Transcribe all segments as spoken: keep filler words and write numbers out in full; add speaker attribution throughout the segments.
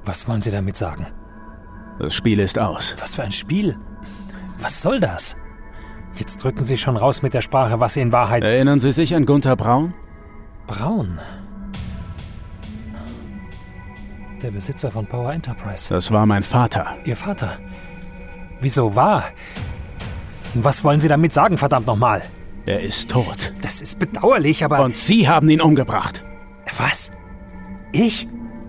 Speaker 1: Was wollen Sie damit sagen?
Speaker 2: Das Spiel ist aus.
Speaker 1: Was für ein Spiel? Was soll das? Jetzt drücken Sie schon raus mit der Sprache, was Sie in Wahrheit...
Speaker 2: Erinnern Sie sich an Gunther Braun?
Speaker 1: Braun? Der Besitzer von Power Enterprise.
Speaker 2: Das war mein Vater.
Speaker 1: Ihr Vater? Wieso war? Was wollen Sie damit sagen, verdammt nochmal?
Speaker 2: Er ist tot.
Speaker 1: Das ist bedauerlich, aber...
Speaker 2: Und Sie haben ihn umgebracht.
Speaker 1: Was? Ich?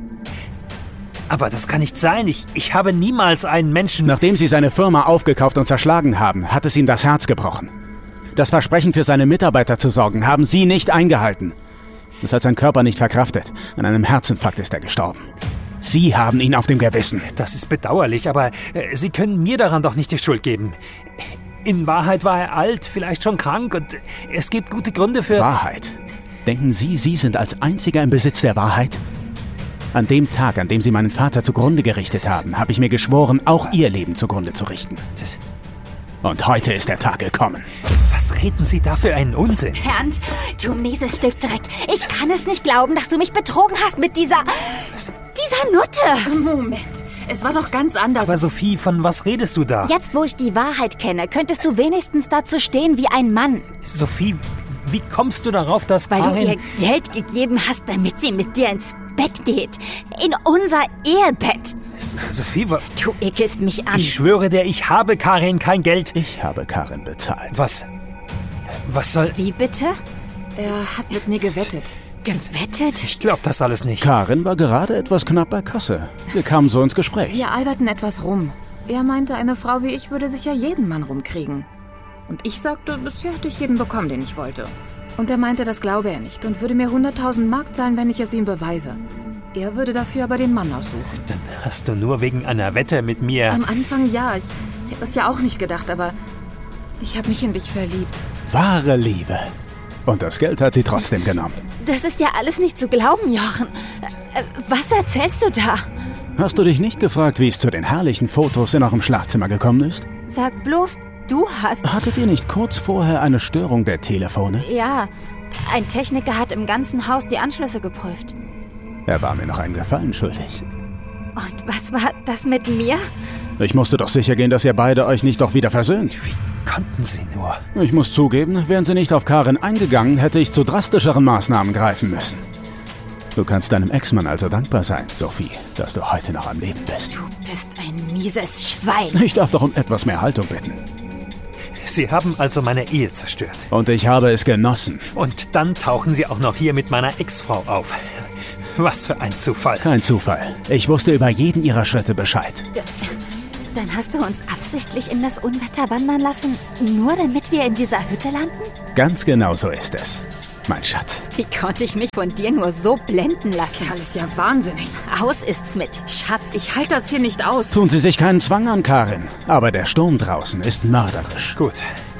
Speaker 1: Aber das kann nicht sein. Ich, ich habe niemals einen Menschen...
Speaker 2: Nachdem Sie seine Firma aufgekauft und zerschlagen haben, hat es ihm das Herz gebrochen. Das Versprechen, für seine Mitarbeiter zu sorgen, haben Sie nicht eingehalten. Das hat sein Körper nicht verkraftet. An einem Herzinfarkt ist er gestorben. Sie haben ihn auf dem Gewissen.
Speaker 1: Das ist bedauerlich, aber äh, Sie können mir daran doch nicht die Schuld geben. In Wahrheit war er alt, vielleicht schon krank und es gibt gute Gründe für...
Speaker 2: Wahrheit? Denken Sie, Sie sind als einziger im Besitz der Wahrheit? An dem Tag, an dem Sie meinen Vater zugrunde gerichtet haben, habe ich mir geschworen, auch Ihr Leben zugrunde zu richten.
Speaker 1: Das
Speaker 2: Und heute ist der Tag gekommen.
Speaker 1: Was reden Sie da für einen Unsinn?
Speaker 3: Bernd, du mieses Stück Dreck. Ich kann es nicht glauben, dass du mich betrogen hast mit dieser... dieser Nutte.
Speaker 4: Moment, es war doch ganz anders.
Speaker 1: Aber Sophie, von was redest du da?
Speaker 3: Jetzt, wo ich die Wahrheit kenne, könntest du wenigstens dazu stehen wie ein Mann.
Speaker 1: Sophie, wie kommst du darauf, dass
Speaker 3: Weil
Speaker 1: Karin...
Speaker 3: du ihr Geld gegeben hast, damit sie mit dir ins Bett geht. In unser Ehebett.
Speaker 1: Sophie, wa-
Speaker 3: Du ekelst mich an.
Speaker 1: ich schwöre dir, ich habe Karin kein Geld.
Speaker 2: Ich habe Karin bezahlt.
Speaker 1: Was? Was soll...
Speaker 3: Wie bitte?
Speaker 4: Er hat mit mir gewettet.
Speaker 3: Gewettet?
Speaker 1: Ich glaub das alles nicht.
Speaker 2: Karin war gerade etwas knapp bei Kasse. Wir kamen so ins Gespräch.
Speaker 4: Wir alberten etwas rum. Er meinte, eine Frau wie ich würde sicher jeden Mann rumkriegen. Und ich sagte, bisher hätte ich jeden bekommen, den ich wollte. Und er meinte, das glaube er nicht und würde mir hunderttausend Mark zahlen, wenn ich es ihm beweise. Er würde dafür aber den Mann aussuchen.
Speaker 1: Dann hast du nur wegen einer Wette mit mir...
Speaker 4: Am Anfang ja, ich, ich habe es ja auch nicht gedacht, aber ich habe mich in dich verliebt.
Speaker 2: Wahre Liebe. Und das Geld hat sie trotzdem genommen.
Speaker 3: Das ist ja alles nicht zu glauben, Jochen. Äh, Was erzählst du da?
Speaker 2: Hast du dich nicht gefragt, wie es zu den herrlichen Fotos in eurem Schlafzimmer gekommen ist?
Speaker 3: Sag bloß, du hast...
Speaker 2: Hattet ihr nicht kurz vorher eine Störung der Telefone?
Speaker 3: Ja, ein Techniker hat im ganzen Haus die Anschlüsse geprüft.
Speaker 2: Er war mir noch einen Gefallen schuldig.
Speaker 3: Und was war das mit mir?
Speaker 2: Ich musste doch sicher gehen, dass ihr beide euch nicht doch wieder versöhnt.
Speaker 1: Wie konnten sie nur?
Speaker 2: Ich muss zugeben, wären sie nicht auf Karin eingegangen, hätte ich zu drastischeren Maßnahmen greifen müssen. Du kannst deinem Ex-Mann also dankbar sein, Sophie, dass du heute noch am Leben bist.
Speaker 3: Du bist ein mieses Schwein.
Speaker 2: Ich darf doch um etwas mehr Haltung bitten.
Speaker 1: Sie haben also meine Ehe zerstört.
Speaker 2: Und ich habe es genossen.
Speaker 1: Und dann tauchen sie auch noch hier mit meiner Ex-Frau auf. Was für ein Zufall.
Speaker 2: Kein Zufall. Ich wusste über jeden ihrer Schritte Bescheid.
Speaker 3: Dann hast du uns absichtlich in das Unwetter wandern lassen, nur damit wir in dieser Hütte landen?
Speaker 2: Ganz genau so ist es, mein Schatz.
Speaker 3: Wie konnte ich mich von dir nur so blenden lassen?
Speaker 4: Kerl ist ja wahnsinnig.
Speaker 3: Aus ist's mit Schatz.
Speaker 4: Ich halte das hier nicht aus.
Speaker 2: Tun Sie sich keinen Zwang an, Karin. Aber der Sturm draußen ist mörderisch.
Speaker 1: Gut.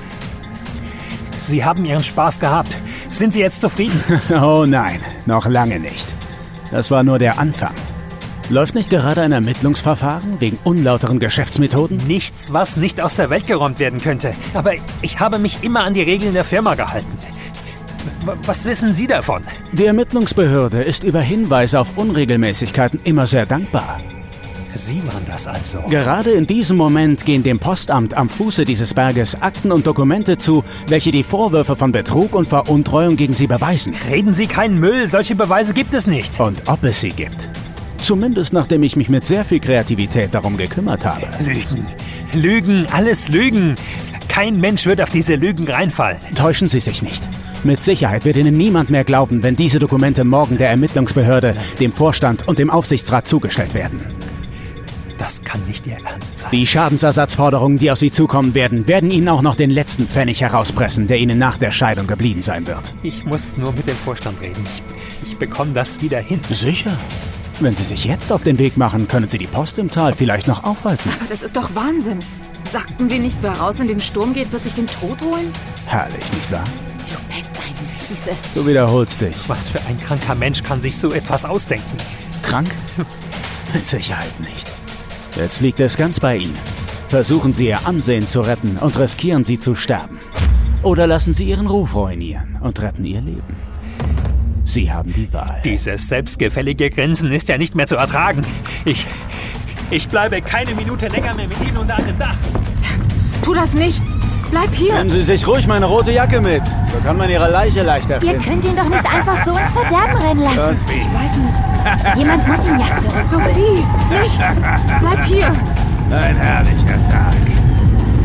Speaker 1: Sie haben Ihren Spaß gehabt. Sind Sie jetzt zufrieden?
Speaker 2: Oh nein, noch lange nicht. Das war nur der Anfang. Läuft nicht gerade ein Ermittlungsverfahren wegen unlauteren Geschäftsmethoden?
Speaker 1: Nichts, was nicht aus der Welt geräumt werden könnte. Aber ich habe mich immer an die Regeln der Firma gehalten. W- Was wissen Sie davon?
Speaker 2: Die Ermittlungsbehörde ist über Hinweise auf Unregelmäßigkeiten immer sehr dankbar.
Speaker 1: Sie waren das also.
Speaker 2: Gerade in diesem Moment gehen dem Postamt am Fuße dieses Berges Akten und Dokumente zu, welche die Vorwürfe von Betrug und Veruntreuung gegen Sie beweisen.
Speaker 1: Reden Sie keinen Müll, solche Beweise gibt es nicht.
Speaker 2: Und ob es sie gibt. Zumindest nachdem ich mich mit sehr viel Kreativität darum gekümmert habe.
Speaker 1: Lügen, Lügen, alles Lügen. Kein Mensch wird auf diese Lügen reinfallen.
Speaker 2: Täuschen Sie sich nicht. Mit Sicherheit wird Ihnen niemand mehr glauben, wenn diese Dokumente morgen der Ermittlungsbehörde, dem Vorstand und dem Aufsichtsrat zugestellt werden.
Speaker 1: Das kann nicht Ihr Ernst sein.
Speaker 2: Die Schadensersatzforderungen, die auf Sie zukommen werden, werden Ihnen auch noch den letzten Pfennig herauspressen, der Ihnen nach der Scheidung geblieben sein wird.
Speaker 1: Ich muss nur mit dem Vorstand reden. Ich, ich bekomme das wieder hin.
Speaker 2: Sicher? Wenn Sie sich jetzt auf den Weg machen, können Sie die Post im Tal vielleicht noch aufhalten.
Speaker 4: Aber das ist doch Wahnsinn. Sagten Sie nicht, wer raus in den Sturm geht, wird sich den Tod holen?
Speaker 2: Herrlich, nicht wahr?
Speaker 3: Du bist ein mieses...
Speaker 2: Du wiederholst dich.
Speaker 1: Was für ein kranker Mensch kann sich so etwas ausdenken?
Speaker 2: Krank? Mit Sicherheit nicht. Jetzt liegt es ganz bei Ihnen. Versuchen Sie Ihr Ansehen zu retten und riskieren Sie zu sterben. Oder lassen Sie Ihren Ruf ruinieren und retten Ihr Leben. Sie haben die Wahl.
Speaker 1: Dieses selbstgefällige Grinsen ist ja nicht mehr zu ertragen. Ich... Ich bleibe keine Minute länger mehr mit Ihnen unter einem Dach.
Speaker 4: Tu das nicht! Bleib hier!
Speaker 2: Nehmen Sie sich ruhig meine rote Jacke mit. So kann man Ihre Leiche leichter
Speaker 3: Ihr
Speaker 2: finden.
Speaker 3: könnt ihn doch nicht einfach so ins Verderben rennen lassen.
Speaker 4: Ich weiß nicht.
Speaker 3: Jemand muss ihn ja zurück.
Speaker 4: Sophie, nicht! Bleib hier!
Speaker 2: Ein herrlicher Tag.